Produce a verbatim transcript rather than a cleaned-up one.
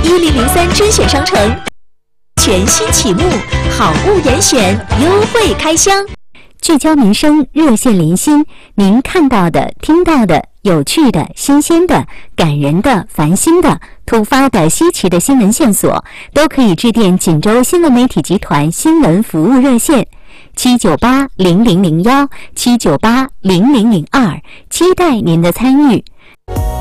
一零零三甄选商城，全新启幕，好物严选，优惠开箱。 聚焦民生，热线连心，您看到的、听到的、有趣的、新鲜的、感人的、烦心的、突发的、稀奇的新闻线索，都可以致电锦州新闻媒体集团新闻服务热线七九八零零零幺七九八零零零二，期待您的参与。